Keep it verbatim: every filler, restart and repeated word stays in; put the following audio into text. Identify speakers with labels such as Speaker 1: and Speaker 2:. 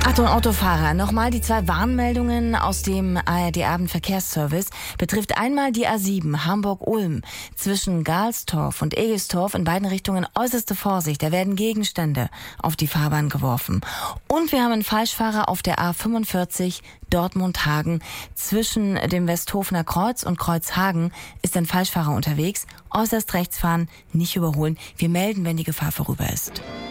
Speaker 1: Achtung, Autofahrer, nochmal die zwei Warnmeldungen aus dem A R D-Abendverkehrsservice. Betrifft einmal die A sieben Hamburg-Ulm zwischen Galstorf und Egestorf, in beiden Richtungen äußerste Vorsicht. Da werden Gegenstände auf die Fahrbahn geworfen. Und wir haben einen Falschfahrer auf der A fünfundvierzig Dortmund-Hagen. Zwischen dem Westhofener Kreuz und Kreuzhagen ist ein Falschfahrer unterwegs. Äußerst rechts fahren, nicht überholen. Wir melden, wenn die Gefahr vorüber ist.